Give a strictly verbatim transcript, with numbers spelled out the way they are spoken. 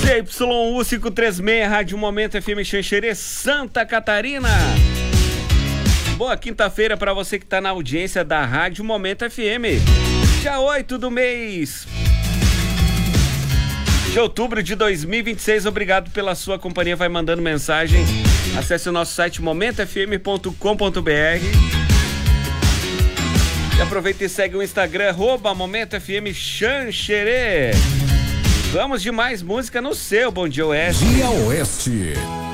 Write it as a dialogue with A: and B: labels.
A: Z Y U quinhentos e trinta e seis, Rádio Momento F M Xanxerê, Santa Catarina. Boa quinta-feira para você que tá na audiência da Rádio Momento F M. Dia oito do mês de outubro de dois mil e vinte e seis. Obrigado pela sua companhia. Vai mandando mensagem. Acesse o nosso site momento f m ponto com ponto b r. E aproveita e segue o Instagram, arroba Momento F M Xanxerê. Vamos de mais música no seu Bom Dia Oeste.
B: Dia Oeste.